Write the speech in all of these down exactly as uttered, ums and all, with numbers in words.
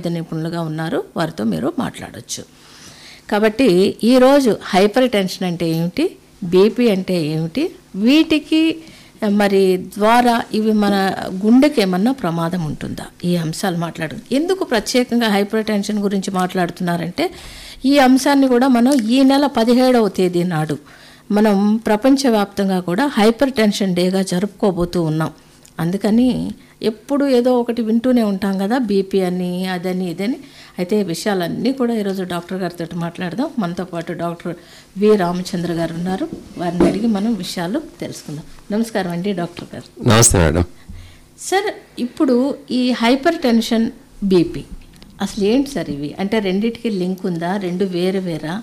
వైద్య నిపుణులుగా ఉన్నారు, వారితో మీరు మాట్లాడవచ్చు. కాబట్టి ఈరోజు హైపర్ టెన్షన్ అంటే ఏమిటి, బీపీ అంటే ఏమిటి, వీటికి మరి ద్వారా ఇవి మన గుండెకి ఏమన్నా ప్రమాదం ఉంటుందా, ఈ అంశాలు మాట్లాడు. ఎందుకు ప్రత్యేకంగా హైపర్ టెన్షన్ గురించి మాట్లాడుతున్నారంటే ఈ అంశాన్ని కూడా మనం ఈ నెల పదిహేడవ తేదీ నాడు మనం ప్రపంచవ్యాప్తంగా కూడా హైపర్ టెన్షన్ డేగా జరుపుకోబోతూ ఉన్నాం. అందుకని ఎప్పుడు ఏదో ఒకటి వింటూనే ఉంటాం కదా, బీపీ అని అదని ఇదని. అయితే విషయాలన్నీ కూడా ఈరోజు డాక్టర్ గారితో మాట్లాడదాం. మనతో పాటు డాక్టర్ వి రామచంద్ర గారు ఉన్నారు, వారిని అడిగి మనం విషయాలు తెలుసుకుందాం. నమస్కారం అండి డాక్టర్ గారు. నమస్తే మేడం. సార్, ఇప్పుడు ఈ హైపర్ టెన్షన్, బీపీ అసలు ఏంటి సార్ ఇవి? అంటే రెండింటికి లింక్ ఉందా, రెండు వేరు వేరా?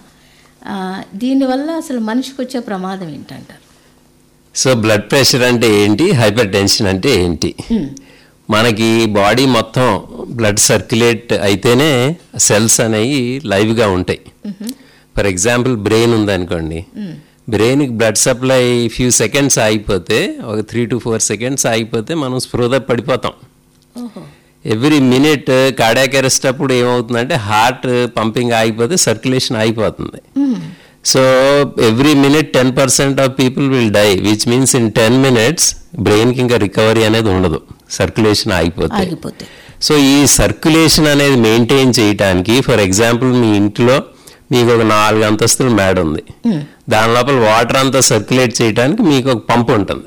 దీనివల్ల అసలు మనిషికి వచ్చే ప్రమాదం ఏంటంటారు? సో బ్లడ్ ప్రెషర్ అంటే ఏంటి, హైపర్ టెన్షన్ అంటే ఏంటి? మనకి బాడీ మొత్తం బ్లడ్ సర్క్యులేట్ అయితేనే సెల్స్ అనేవి లైవ్గా ఉంటాయి. ఫర్ ఎగ్జాంపుల్ బ్రెయిన్ ఉందనుకోండి, బ్రెయిన్కి బ్లడ్ సప్లై ఫ్యూ సెకండ్స్ ఆగిపోతే, ఒక త్రీ టు ఫోర్ సెకండ్స్ ఆగిపోతే మనం స్పృహ పడిపోతాం. ఎవ్రీ మినిట్ కార్డియాక్ అరెస్ట్ అప్పుడు ఏమవుతుందంటే హార్ట్ పంపింగ్ ఆగిపోతే సర్క్యులేషన్ ఆగిపోతుంది. So every minute ten percent of people will die, which means in ten minutes బ్రెయిన్కి ఇంకా రికవరీ అనేది ఉండదు, సర్క్యులేషన్ ఆగిపోతే. సో ఈ సర్క్యులేషన్ అనేది మెయింటైన్ చేయడానికి, ఫర్ ఎగ్జాంపుల్ మీ ఇంట్లో మీకు ఒక నాలుగు అంతస్తుల మేడ ఉంది, దాని లోపల వాటర్ అంతా సర్క్యులేట్ చేయడానికి మీకు ఒక పంపు ఉంటుంది.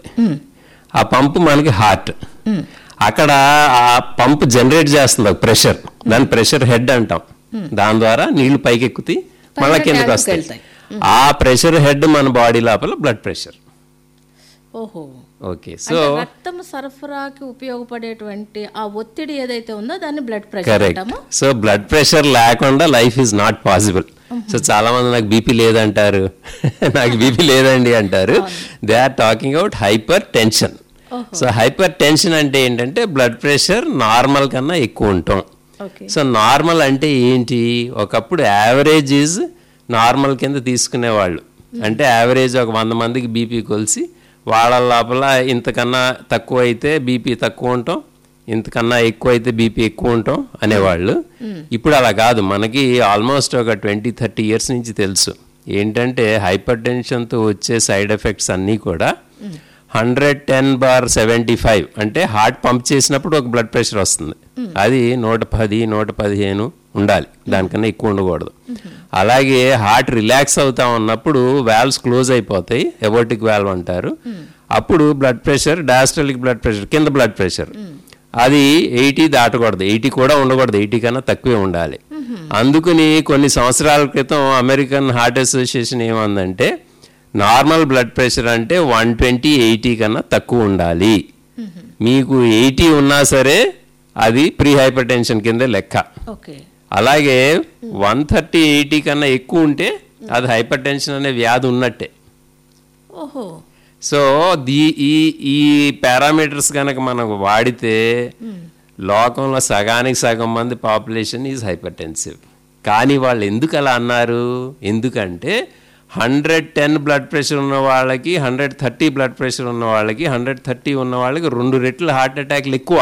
ఆ పంపు మనకి హార్ట్. అక్కడ ఆ పంప్ జనరేట్ చేస్తుంది ఒక ప్రెషర్, దాని ప్రెషర్ హెడ్ అంటాం. దాని ద్వారా నీళ్లు పైకి ఎక్కుతాయి, మళ్ళీ కిందకి వస్తాయి. ఆ ప్రెషర్ హెడ్ మన బాడీ లోపల బ్లడ్ ప్రెషర్. ఓహో, ఓకే. సో రక్తం సరఫరాకి ఉపయోగపడేటువంటి ఆ ఒత్తిడి ఏదైతే ఉందో దాన్ని blood pressure. Correct. So blood pressure లేకుండా life is not possible. So చాలా మంది నాకు బీపీ లేదంటారు, నాకు బీపీ లేదండి అంటారు. They are talking about hyper tension. So hyper tension అంటే ఏంటంటే బ్లడ్ ప్రెషర్ నార్మల్ కన్నా ఎక్కువ ఉంటాం. సో నార్మల్ అంటే ఏంటి, ఒకప్పుడు యావరేజ్ ఈజ్ నార్మల్ కింద తీసుకునేవాళ్ళు. అంటే యావరేజ్ ఒక వంద మందికి బీపీ కొలిసి వాళ్ళ లోపల ఇంతకన్నా తక్కువ అయితే బీపీ తక్కువ ఉంటాం, ఇంతకన్నా ఎక్కువ అయితే బీపీ ఎక్కువ ఉంటాం అనేవాళ్ళు. ఇప్పుడు అలా కాదు. మనకి ఆల్మోస్ట్ ఒక ట్వంటీ థర్టీ ఇయర్స్ నుంచి తెలుసు ఏంటంటే హైపర్ టెన్షన్తో వచ్చే సైడ్ ఎఫెక్ట్స్ అన్నీ కూడా hundred ten bar seventy five అంటే హార్ట్ పంప్ చేసినప్పుడు ఒక బ్లడ్ ప్రెషర్ వస్తుంది, అది నూట పది నూట పదిహేను ఉండాలి, దానికన్నా ఎక్కువ ఉండకూడదు. అలాగే హార్ట్ రిలాక్స్ అవుతా ఉన్నప్పుడు వాల్వ్స్ క్లోజ్ అయిపోతాయి, ఎబోటిక్ వాల్వ్ అంటారు. అప్పుడు blood pressure, diastolic blood pressure, కింద బ్లడ్ ప్రెషర్ అది ఎయిటీ దాటకూడదు, ఎయిటీ కూడా ఉండకూడదు, ఎయిటీ కన్నా తక్కువే ఉండాలి. అందుకని కొన్ని సంవత్సరాల క్రితం American heart association ఏమందంటే normal blood pressure అంటే వన్ ట్వంటీ ఎయిటీ కన్నా తక్కువ ఉండాలి. మీకు ఎయిటీ ఉన్నా సరే అది ప్రీ హైపర్ టెన్షన్ కింద లెక్క. అలాగే వన్ థర్టీ ఎయిటీ కన్నా ఎక్కువ ఉంటే అది హైపర్ టెన్షన్ అనే వ్యాధి ఉన్నట్టే. సో దీ ఈ ఈ పారామీటర్స్ కనుక మనకు వాడితే లోకంలో సగానికి సగం మంది పాపులేషన్ ఈజ్ హైపర్ టెన్సివ్. కానీ వాళ్ళు ఎందుకు అలా అన్నారు, ఎందుకంటే హండ్రెడ్ టెన్ బ్లడ్ ప్రెషర్ ఉన్న వాళ్ళకి, హండ్రెడ్ థర్టీ బ్లడ్ ప్రెషర్ ఉన్న వాళ్ళకి, హండ్రెడ్ థర్టీ ఉన్న వాళ్ళకి రెండు రెట్లు హార్ట్ అటాక్లు ఎక్కువ.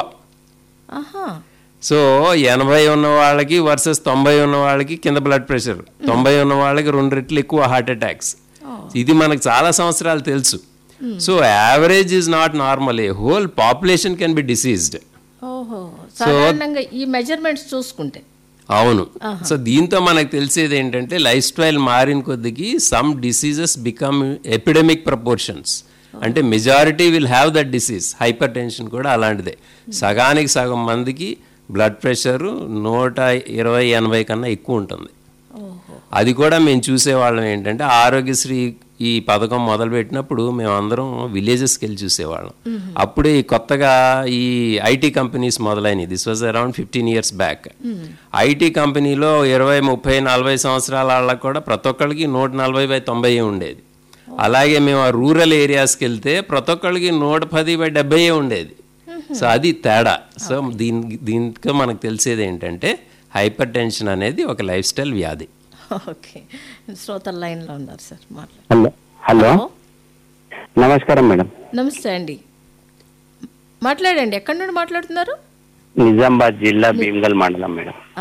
సో ఎనభై ఉన్న వాళ్ళకి వర్సెస్ తొంభై ఉన్న వాళ్ళకి కింద బ్లడ్ ప్రెషర్, తొంభై ఉన్న వాళ్ళకి రెండు రెట్లు ఎక్కువ హార్ట్ అటాక్స్. ఇది మనకు చాలా సంవత్సరాలు తెలుసు. So average is not normal, A whole population can be diseased. So ఈ మెజర్మెంట్స్ చూసుకుంటే అవును. సో దీంతో మనకు తెలిసేది ఏంటంటే లైఫ్ స్టైల్ మారిన కొద్దికి some diseases become epidemic proportions. అంటే majority will have that disease. Hyper tension కూడా అలాంటిదే. సగానికి సగం మందికి బ్లడ్ ప్రెషర్ నూట ఇరవై ఎనభై కన్నా ఎక్కువ ఉంటుంది. అది కూడా మేము చూసేవాళ్ళం ఏంటంటే ఆరోగ్యశ్రీ ఈ పథకం మొదలుపెట్టినప్పుడు మేమందరం విలేజెస్కి వెళ్ళి చూసేవాళ్ళం. అప్పుడే కొత్తగా ఈ ఐటీ కంపెనీస్ మొదలైనవి. This was around fifteen years back. IT కంపెనీలో ఇరవై ముప్పై నలభై సంవత్సరాల వాళ్ళకి కూడా ప్రతి ఒక్కరికి నూట నలభై బై తొంభై ఉండేది. అలాగే మేము ఆ రూరల్ ఏరియాస్కి వెళ్తే ప్రతి ఒక్కరికి నూట పది బై డెబ్బై ఉండేది. సో అది తేడా. సో దీని దీనికి మనకు తెలిసేది ఏంటంటే హైపర్ టెన్షన్ అనేది ఒక లైఫ్ స్టైల్ వ్యాధి. ఓకే, శ్రోతల లైన్లో ఉన్నారు సార్. హలో హలో నమస్కారం మేడం. నమస్తే అండి, మాట్లాడండి. ఎక్కడి నుండి మాట్లాడుతున్నారు? నిజామాబాద్ జిల్లా భీమ్గల్ మండలం మేడం.